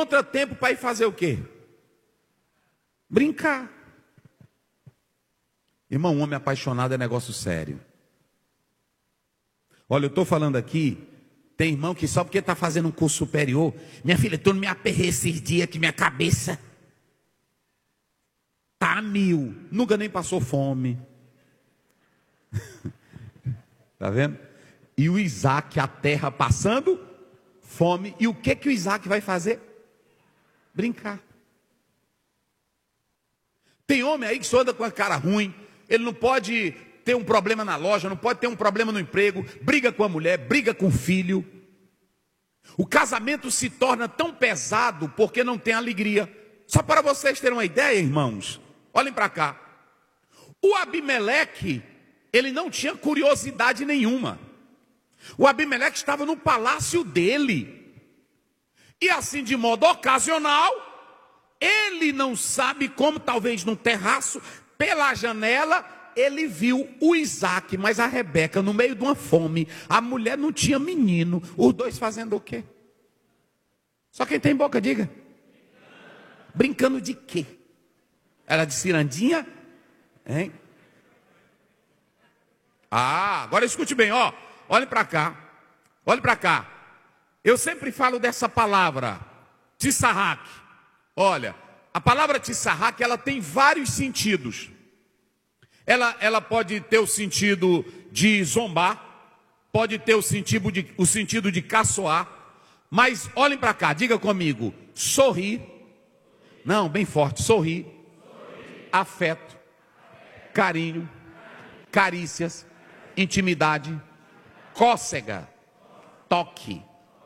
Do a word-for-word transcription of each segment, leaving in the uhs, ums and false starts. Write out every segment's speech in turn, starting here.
encontra tempo para ir fazer o quê? Brincar. Irmão, um homem apaixonado é negócio sério. Olha, eu estou falando aqui, tem irmão que só porque está fazendo um curso superior, minha filha, tu não me aperrei esses dias que minha cabeça tá a mil, nunca nem passou fome. Tá vendo? E o Isaac, a terra passando fome, e o que que o Isaac vai fazer? Brincar. Tem homem aí que só anda com a cara ruim, ele não pode ter um problema na loja, não pode ter um problema no emprego, briga com a mulher, briga com o filho. O casamento se torna tão pesado porque não tem alegria. Só para vocês terem uma ideia, irmãos, olhem para cá. O Abimeleque, ele não tinha curiosidade nenhuma. O Abimeleque estava no palácio dele. E assim, de modo ocasional, ele não sabe como, talvez no terraço, pela janela, ele viu o Isaac, mas a Rebeca no meio de uma fome. A mulher não tinha menino. Os dois fazendo o quê? Só quem tem boca, diga. Brincando de quê? Era de cirandinha? Hein? Ah, agora escute bem, ó. Olhe para cá. Olhe para cá. Eu sempre falo dessa palavra, tissarraque. Olha, a palavra tissarraque, ela tem vários sentidos. Ela, ela pode ter o sentido de zombar, pode ter o sentido de, o sentido de caçoar, mas olhem para cá, diga comigo, sorrir, não, bem forte, sorrir, afeto, carinho, carícias, intimidade, cócega, toque.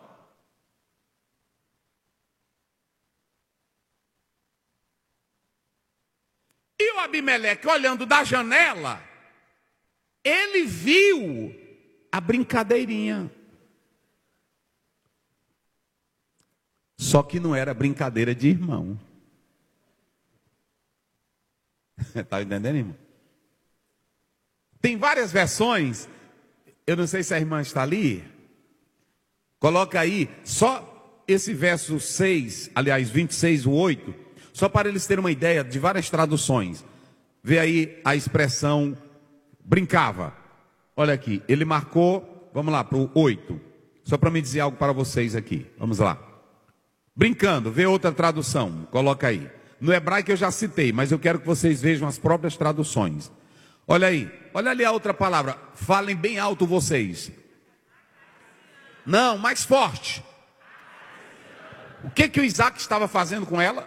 E o Abimeleque, olhando da janela, ele viu a brincadeirinha. Só que não era brincadeira de irmão. Está entendendo, irmão? Tem várias versões. Eu não sei se a irmã está ali. Coloca aí, só esse verso seis, aliás, vinte e seis, o oito. Só para eles terem uma ideia de várias traduções. Vê aí a expressão brincava. Olha aqui, ele marcou, vamos lá, para o oito. Só para me dizer algo para vocês aqui. Vamos lá. Brincando, vê outra tradução, coloca aí. No hebraico eu já citei, mas eu quero que vocês vejam as próprias traduções. Olha aí, olha ali a outra palavra. Falem bem alto vocês. Não, mais forte. O que que o Isaac estava fazendo com ela?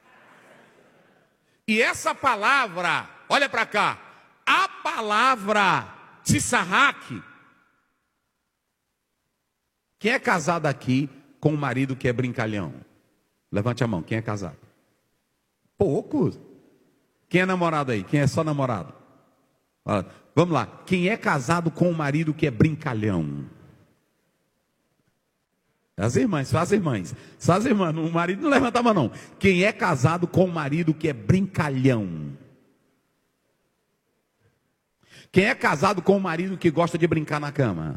E essa palavra, olha para cá, a palavra tissarraque. Quem é casado aqui com um marido que é brincalhão? Levante a mão, quem é casado? Poucos. Quem é namorado aí? Quem é só namorado? Olha, vamos lá, quem é casado com um marido que é brincalhão? As irmãs, só as irmãs. Só as irmãs, o marido não levanta a mão não. Quem é casado com um marido que é brincalhão? Quem é casado com um marido que gosta de brincar na cama?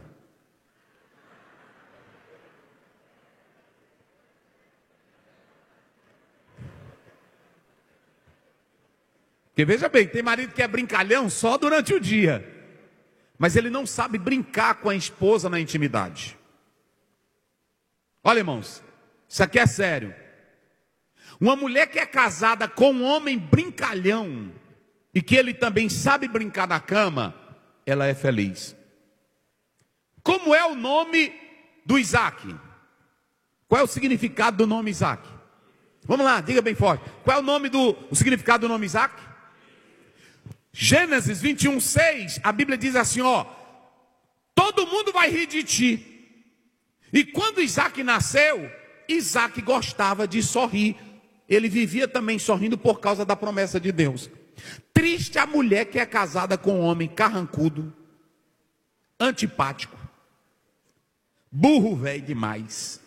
Porque veja bem, tem marido que é brincalhão só durante o dia. Mas ele não sabe brincar com a esposa na intimidade. Olha, irmãos, isso aqui é sério. Uma mulher que é casada com um homem brincalhão e que ele também sabe brincar na cama, ela é feliz. Como é o nome do Isaac? Qual é o significado do nome Isaac? Vamos lá, diga bem forte. Qual é o nome do o significado do nome Isaac? Gênesis vinte e um, seis, a Bíblia diz assim, ó: todo mundo vai rir de ti. E quando Isaac nasceu, Isaac gostava de sorrir. Ele vivia também sorrindo por causa da promessa de Deus. Triste a mulher que é casada com um homem carrancudo, antipático, burro velho demais,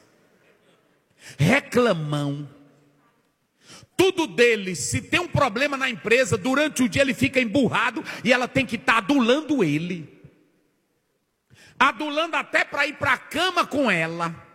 reclamão. Tudo dele, se tem um problema na empresa, durante o dia ele fica emburrado e ela tem que estar adulando ele. Adulando até para ir para a cama com ela.